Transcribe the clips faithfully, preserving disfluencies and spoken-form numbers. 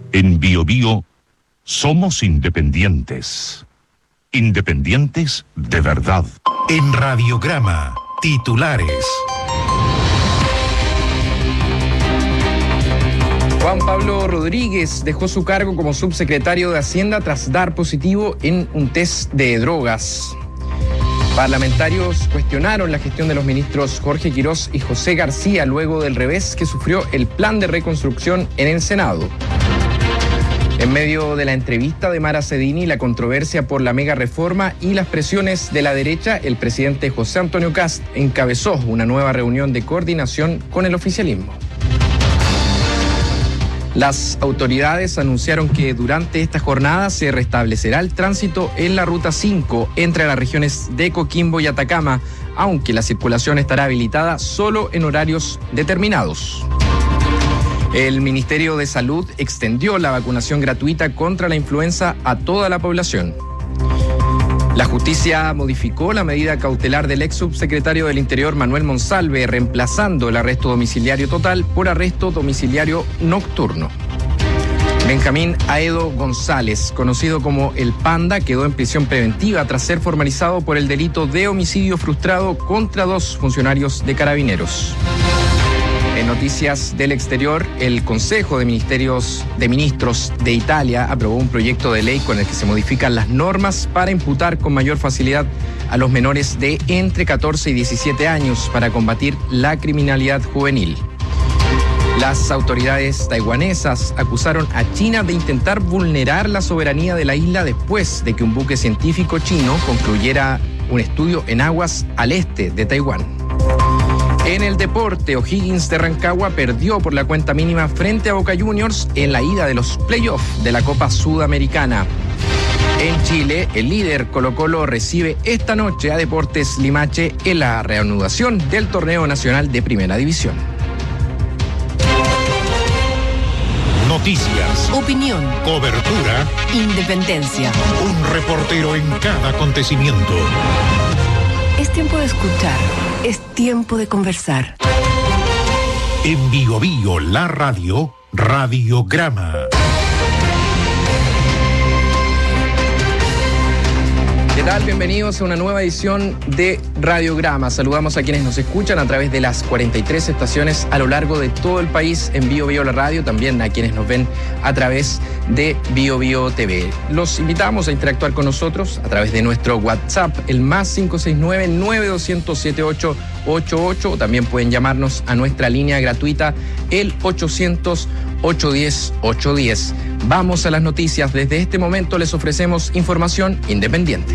En Bio Bio somos independientes. Independientes de verdad. En Radiograma, titulares. Juan Pablo Rodríguez dejó su cargo como subsecretario de Hacienda tras dar positivo en un test de drogas. Parlamentarios cuestionaron la gestión de los ministros Jorge Quirós y José García luego del revés que sufrió el plan de reconstrucción en el Senado. En medio de la entrevista de Mara Cedini, la controversia por la mega reforma y las presiones de la derecha, el presidente José Antonio Kast encabezó una nueva reunión de coordinación con el oficialismo. Las autoridades anunciaron que durante esta jornada se restablecerá el tránsito en la Ruta cinco entre las regiones de Coquimbo y Atacama, aunque la circulación estará habilitada solo en horarios determinados. El Ministerio de Salud extendió la vacunación gratuita contra la influenza a toda la población. La justicia modificó la medida cautelar del ex subsecretario del Interior Manuel Monsalve, reemplazando el arresto domiciliario total por arresto domiciliario nocturno. Benjamín Aedo González, conocido como El Panda, quedó en prisión preventiva tras ser formalizado por el delito de homicidio frustrado contra dos funcionarios de Carabineros. En noticias del exterior, el Consejo de Ministerios de Ministros de Italia aprobó un proyecto de ley con el que se modifican las normas para imputar con mayor facilidad a los menores de entre catorce y diecisiete años para combatir la criminalidad juvenil. Las autoridades taiwanesas acusaron a China de intentar vulnerar la soberanía de la isla después de que un buque científico chino concluyera un estudio en aguas al este de Taiwán. En el deporte, O'Higgins de Rancagua perdió por la cuenta mínima frente a Boca Juniors en la ida de los playoffs de la Copa Sudamericana. En Chile, el líder Colo-Colo recibe esta noche a Deportes Limache en la reanudación del torneo nacional de Primera División. Noticias, opinión, cobertura, independencia. Un reportero en cada acontecimiento. Es tiempo de escuchar, es tiempo de conversar. En Bio Bio, la radio, Radiograma. ¿Qué tal? Bienvenidos a una nueva edición de Radiograma. Saludamos a quienes nos escuchan a través de las cuarenta y tres estaciones a lo largo de todo el país en Bio Bio la radio, también a quienes nos ven a través de Bio Bio T V. Los invitamos a interactuar con nosotros a través de nuestro WhatsApp, el más cinco seis nueve, nueve dos cero cero, siete ocho ocho ocho, o también pueden llamarnos a nuestra línea gratuita, el ochocientos, ochocientos diez, ochocientos diez. Vamos a las noticias. Desde este momento les ofrecemos información independiente.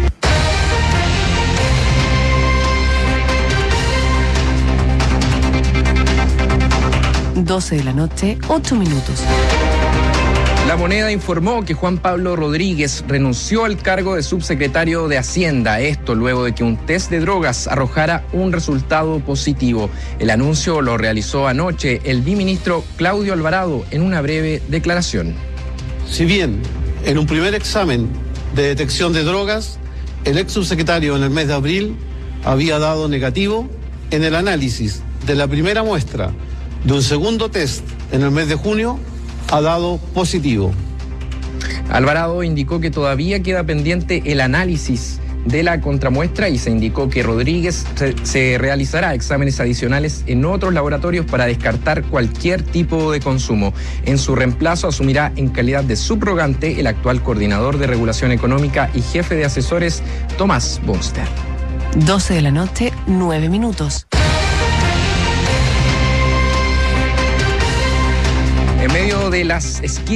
doce de la noche, ocho minutos. La Moneda informó que Juan Pablo Rodríguez renunció al cargo de subsecretario de Hacienda, esto luego de que un test de drogas arrojara un resultado positivo. El anuncio lo realizó anoche el biministro Claudio Alvarado en una breve declaración. Si bien en un primer examen de detección de drogas, el ex subsecretario en el mes de abril había dado negativo, en el análisis de la primera muestra de un segundo test en el mes de junio, ha dado positivo. Alvarado indicó que todavía queda pendiente el análisis de la contramuestra y se indicó que Rodríguez se, se realizará exámenes adicionales en otros laboratorios para descartar cualquier tipo de consumo. En su reemplazo asumirá en calidad de subrogante el actual coordinador de regulación económica y jefe de asesores, Tomás Bunster. doce de la noche, nueve minutos. En medio de las esquinas